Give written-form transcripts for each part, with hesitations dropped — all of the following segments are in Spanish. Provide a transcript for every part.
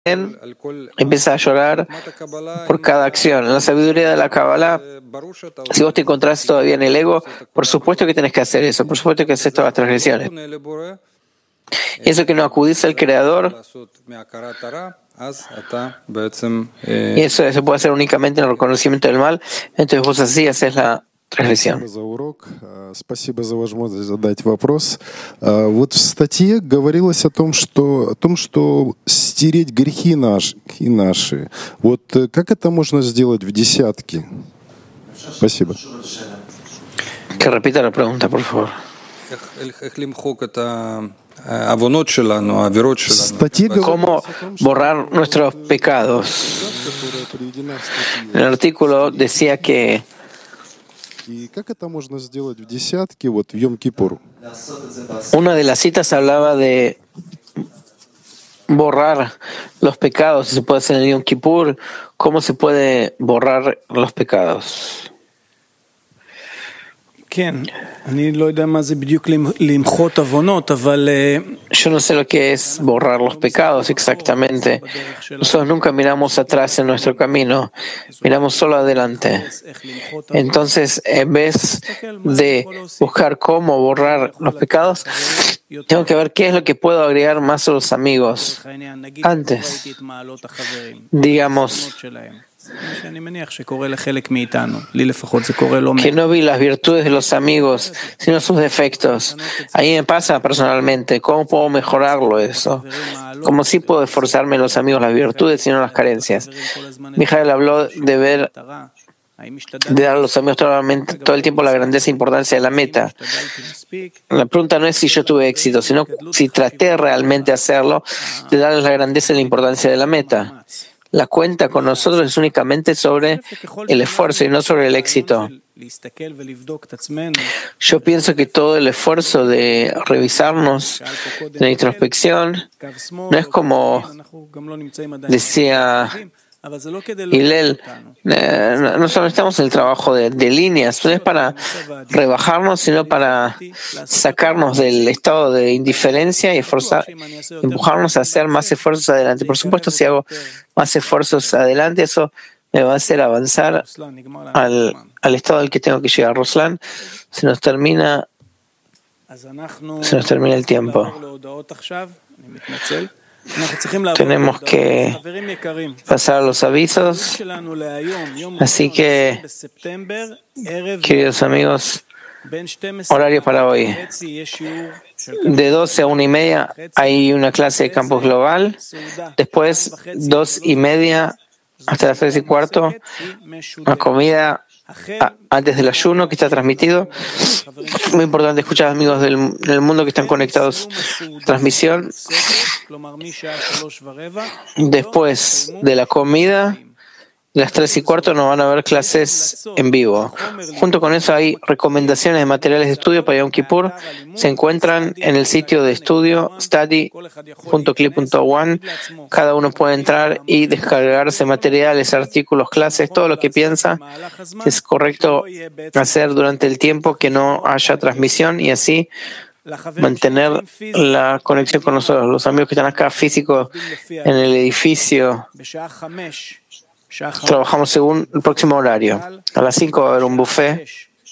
empieza a llorar por cada acción. En la sabiduría de la Kabbalah, si vos te encontrás todavía en el ego, por supuesto que tenés que hacer eso, por supuesto que haces todas las transgresiones. Eso que no acudís al Creador, y eso se puede hacer únicamente en el reconocimiento del mal, entonces vos así haces la transgresión. Спасибо за возможность задать вопрос. Вот в статье говорилось о том, что стереть грехи наши. Вот как это можно сделать в десятке? Спасибо. Que repita la pregunta, por favor. ¿Cómo borrar nuestros pecados? El artículo decía que una de las citas hablaba de borrar los pecados, si se puede hacer en el Yom Kippur, ¿cómo se puede borrar los pecados? Yo no sé lo que es borrar los pecados exactamente. Nosotros nunca miramos atrás en nuestro camino, miramos solo adelante. Entonces, en vez de buscar cómo borrar los pecados, tengo que ver qué es lo que puedo agregar más a los amigos. Antes, digamos, que no vi las virtudes de los amigos, sino sus defectos. A mí me pasa personalmente. ¿Cómo puedo mejorarlo eso? ¿Cómo sí puedo esforzarme en los amigos las virtudes y no las carencias? Mijael habló de dar a los amigos todo el tiempo la grandeza e importancia de la meta. La pregunta no es si yo tuve éxito, sino si traté realmente de hacerlo, de darles la grandeza y la importancia de la meta. La cuenta con nosotros es únicamente sobre el esfuerzo y no sobre el éxito. Yo pienso que todo el esfuerzo de revisarnos, de la introspección, no es como decía Hillel, no solo estamos en el trabajo de líneas, no es para rebajarnos, sino para sacarnos del estado de indiferencia y empujarnos a hacer más esfuerzos adelante. Por supuesto, si hago más esfuerzos adelante, eso me va a hacer avanzar al estado al que tengo que llegar. Ruslan, se nos termina el tiempo. Tenemos que pasar a los avisos, así que, queridos amigos, horario para hoy. De 12 a 1:30 hay una clase de campus global, después 2:30 hasta las 3:15, una comida antes del ayuno que está transmitido. Muy importante escuchar a los amigos del mundo que están conectados a la transmisión. Después de la comida, las 3:15 no van a haber clases en vivo. Junto con eso hay recomendaciones de materiales de estudio para Yom Kippur. Se encuentran en el sitio de estudio study.clip.one. Cada uno puede entrar y descargarse materiales, artículos, clases, todo lo que piensa que es correcto hacer durante el tiempo que no haya transmisión y así mantener la conexión con nosotros. Los amigos que están acá físicos en el edificio, trabajamos según el próximo horario. A las 5 va a haber un buffet.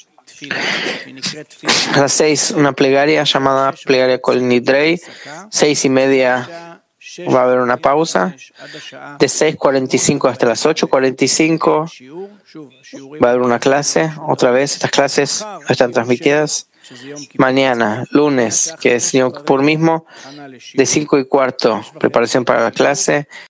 A las 6 una plegaria llamada plegaria Kol Nidrei. 6:30 va a haber una pausa. De 6:45 hasta las 8:45 va a haber una clase. Otra vez, estas clases están transmitidas. Mañana, lunes, que es Yom Kippur mismo, de 5:15, preparación para la clase.